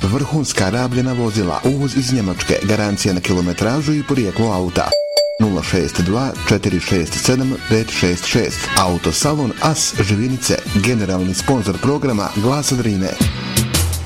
vrhunska rabljena vozila, uvoz iz Njemačke, garancija na kilometražu i porijeklo auta. 062 467 566. Autosalon As Živinice, generalni sponzor programa Glasa Drine.